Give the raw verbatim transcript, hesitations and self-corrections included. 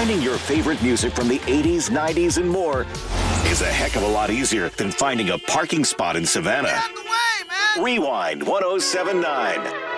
Finding your favorite music from the eighties, nineties, and more is a heck of a lot easier than finding a parking spot in Savannah. Get out the way, man! Rewind one oh seven point nine.